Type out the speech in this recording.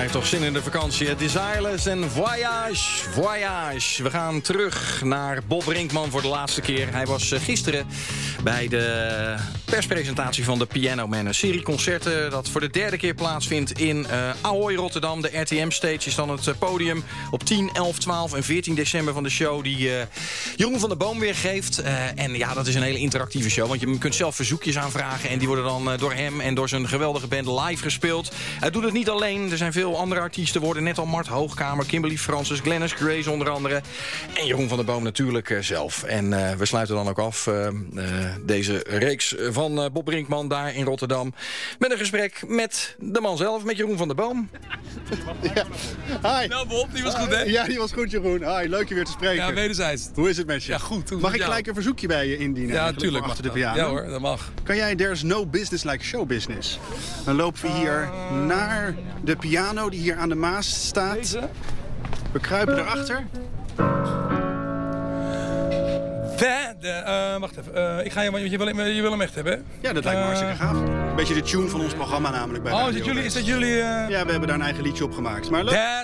heeft toch zin in de vakantie. Het is Desireless en Voyage, Voyage. We gaan terug naar Bob Brinkman voor de laatste keer. Hij was gisteren bij de perspresentatie van de Piano Man. Een serie concerten dat voor de derde keer plaatsvindt in Ahoy Rotterdam. De RTM-stage is dan het podium op 10, 11, 12 en 14 december van de show die Jeroen van der Boom weer geeft. En ja, dat is een hele interactieve show, want je kunt zelf verzoekjes aanvragen en die worden dan door hem en door zijn geweldige band live gespeeld. Hij doet het niet alleen, er zijn veel andere artiesten, worden net al Mart Hoogkamer, Kimberly Francis, Glennis Grace onder andere. En Jeroen van der Boom natuurlijk zelf. En we sluiten dan ook af deze reeks van Bob Brinkman daar in Rotterdam met een gesprek met de man zelf, met Jeroen van der Boom. Ja. Hi. Nou Bob, die was goed hè? Ja, die was goed Jeroen. Hi, leuk je weer te spreken. Ja, wederzijds. Hoe is het met je? Ja, goed. Mag ik gelijk een verzoekje bij je indienen? Ja, natuurlijk. Achter de piano? Ja hoor, dat mag. Kan jij There's No Business Like Show Business? Dan lopen we hier naar de piano die hier aan de Maas staat. Deze? We kruipen erachter. Wacht even. Ik ga je wil hem echt hebben, hè? Ja, dat lijkt me hartstikke gaaf. Een beetje de tune van ons programma namelijk bij Oh, Radio is dat jullie... Ja, we hebben daar een eigen liedje op gemaakt. Maar leuk.